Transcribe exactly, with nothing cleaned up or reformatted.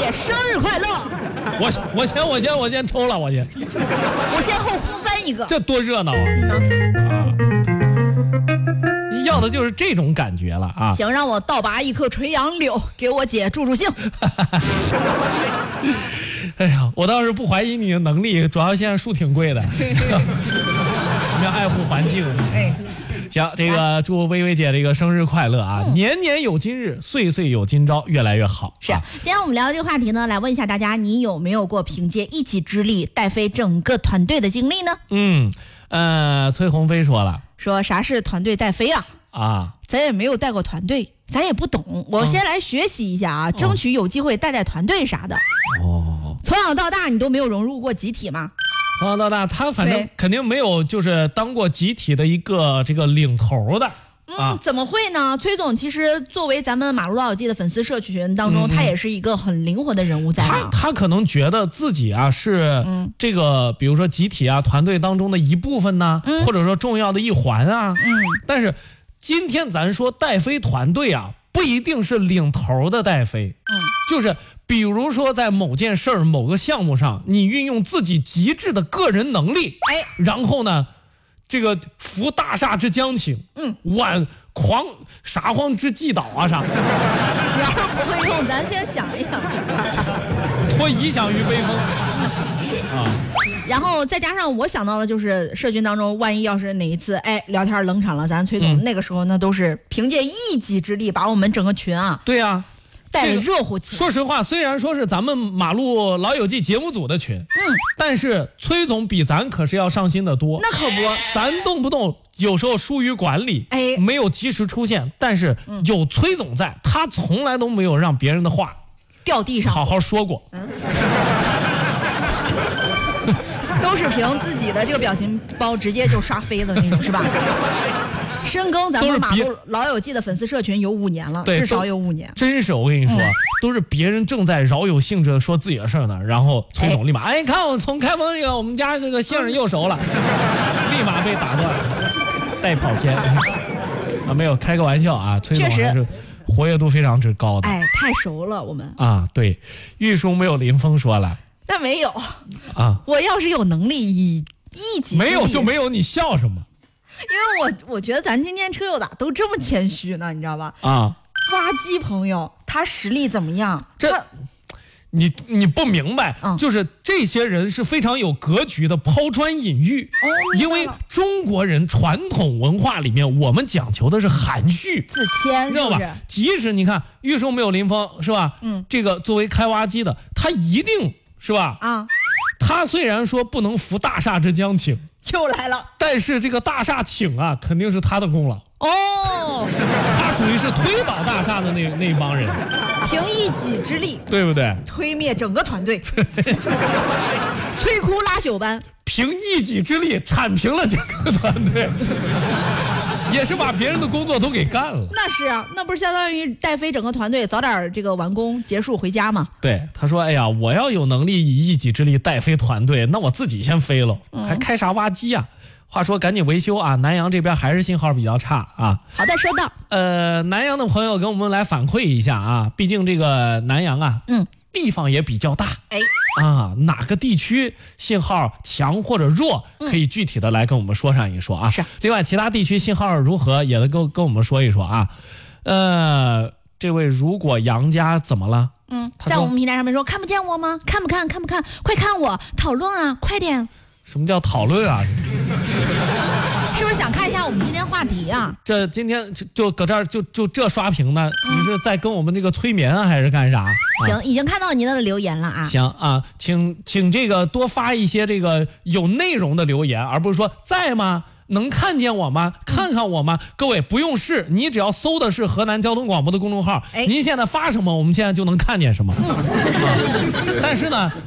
姐生日快乐！ 我我先我先我先抽了，我先。 我先后空翻一个， 这多热闹啊！啊，要的就是这种感觉了啊！ 行，让我倒拔一棵垂杨柳，给我姐助助兴。 哎呀，我倒是不怀疑你的能力，主要现在树挺贵的，我们要爱护环境。 哎。 行，这个祝薇薇姐这个生日快乐啊！嗯、年年有今日，岁岁有今朝，越来越好。 是，啊、今天我们聊的这个话题呢，来问一下大家，你有没有过凭借一己之力带飞整个团队的经历呢？ 嗯，呃，崔鸿飞说了， 说啥是团队带飞啊？啊，咱也没有带过团队，咱也不懂。我先来学习一下啊，嗯、争取有机会带带团队啥的。哦，从小到大你都没有融入过集体吗？ 从小到大，他反正肯定没有就是当过集体的一个这个领头的。 嗯，啊、怎么会呢？崔总其实作为咱们马路老友记的粉丝社群当中，嗯、他也是一个很灵活的人物在他他可能觉得自己啊是这个，嗯、比如说集体啊团队当中的一部分呢，嗯、或者说重要的一环啊。嗯，但是今天咱说带飞团队啊，不一定是领头的带飞。嗯，就是比如说在某件事儿、某个项目上，你运用自己极致的个人能力，哎，然后呢，这个扶大厦之将倾，嗯，挽狂沙荒之既倒啊啥。 你要是不会用，咱先想一想。 托遗响于悲风。啊。 然后再加上我想到了，就是社群当中，万一要是哪一次哎聊天冷场了，咱崔总、嗯、那个时候呢，都是凭借一己之力把我们整个群啊， 对啊。 带着热乎起来。 说实话，虽然说是咱们马路老友记节目组的群，嗯，但是崔总比咱可是要上心的多。 那可不， 咱动不动有时候疏于管理，哎，没有及时出现，但是有崔总在，他从来都没有让别人的话掉地上， 好好说过。嗯， 都是凭自己的这个表情包直接就刷飞了那种，是吧？深耕咱们马路老友记的粉丝社群有五年了，至少有五年。 真是我跟你说、嗯，都是别人正在饶有兴致的说自己的事儿呢，然后崔总立马，哎，你看我从开封这个我们家这个姓又熟了，立马被打断，带跑偏啊，没有开个玩笑啊，崔总还是活跃度非常之高的。 哎，太熟了我们啊，对，玉叔没有林峰说了， 但没有啊，我要是有能力以一己没有就没有，你笑什么？ 因为我我觉得咱今天车友咋都这么谦虚呢，你知道吧？啊，挖机朋友他实力怎么样？ 这你你不明白、嗯，就是这些人是非常有格局的，抛砖引玉。哦，因为中国人传统文化里面，我们讲求的是含蓄、 自谦， 知道吧？即使你看玉树没有林峰，是吧？嗯，这个作为开挖机的，他一定是吧？啊，他虽然说不能扶大厦之将倾。 又来了， 但是这个大厦倾啊，肯定是他的功劳哦。他属于是推倒大厦的那那一帮人， 凭一己之力， 对不对？ 推灭整个团队，摧枯拉朽般， 凭一己之力铲平了整个团队，也是把别人的工作都给干了。 那是啊，那不是相当于带飞整个团队，早点这个完工结束回家吗？ 对，他说：“哎呀，我要有能力以一己之力带飞团队，那我自己先飞了，嗯、还开啥挖机啊？”话说赶紧维修啊！南阳这边还是信号比较差啊。 好的，收到。 呃，南阳的朋友跟我们来反馈一下啊，毕竟这个南阳啊，嗯，地方也比较大，哎，啊，哪个地区信号强或者弱，可以具体的来跟我们说上一说啊。是。另外，其他地区信号如何，也能跟跟我们说一说啊。呃，这位如果杨家怎么了？ 嗯，在我们平台上面说看不见我吗？看不看？看不看？快看我！讨论啊，快点！ 什么叫讨论啊？ 是不是想看一下我们今天话题啊？ 这今天就就搁这儿就就这刷屏呢？你是在跟我们那个催眠啊，还是干啥？ 行，啊、已经看到您的留言了啊。 行啊，请请这个多发一些这个有内容的留言，而不是说在吗？能看见我吗？看看我吗？嗯、各位不用试，你只要搜的是河南交通广播的公众号，哎、您现在发什么，我们现在就能看见什么。嗯啊、但是呢，